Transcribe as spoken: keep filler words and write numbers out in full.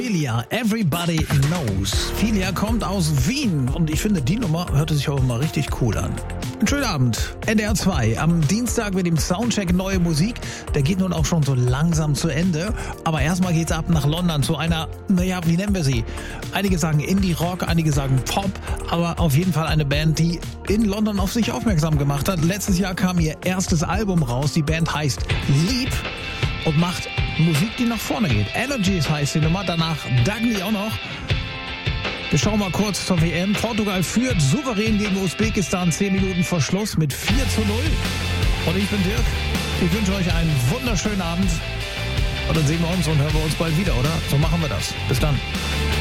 Filia, Everybody Knows. Filia kommt aus Wien und ich finde, die Nummer hörte sich auch mal richtig cool an. Einen schönen Abend, N D R zwei. Am Dienstag mit dem Soundcheck neue Musik. Der geht nun auch schon so langsam zu Ende. Aber erstmal geht's ab nach London zu einer, naja, wie nennen wir sie? Einige sagen Indie-Rock, einige sagen Pop. Aber auf jeden Fall eine Band, die in London auf sich aufmerksam gemacht hat. Letztes Jahr kam ihr erstes Album raus. Die Band heißt Leap und macht Musik, die nach vorne geht. Energies heißt die Nummer, danach Dagny auch noch. Wir schauen mal kurz zur W M. Portugal führt souverän gegen Usbekistan, zehn Minuten vor Schluss mit vier zu null. Und ich bin Dirk. Ich wünsche euch einen wunderschönen Abend. Und dann sehen wir uns und hören wir uns bald wieder, oder? So machen wir das. Bis dann.